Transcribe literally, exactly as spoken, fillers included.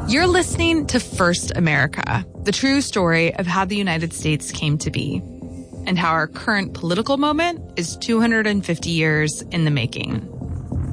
You're listening to First America, the true story of how the United States came to be and how our current political moment is two hundred fifty years in the making.